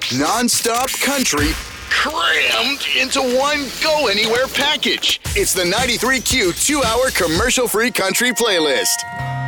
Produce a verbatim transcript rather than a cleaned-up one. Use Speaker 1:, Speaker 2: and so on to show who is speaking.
Speaker 1: Non-stop country crammed into one Go Anywhere package. It's the ninety-three Q two-hour commercial-free country playlist.